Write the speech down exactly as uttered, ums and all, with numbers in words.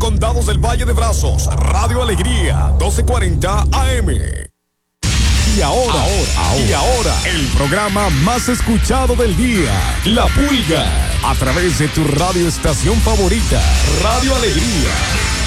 Condados del Valle de Brazos, Radio Alegría, doce cuarenta A M. Y ahora, ahora, ahora, y ahora, el programa más escuchado del día, La Pulga, a través de tu radioestación favorita, Radio Alegría.